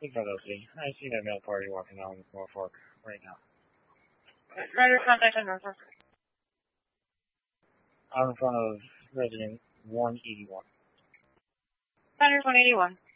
Big Brother OC. I see that male party walking down Norfolk right now. Rider contact on Norfolk. I'm in front of resident 181. Rider 181.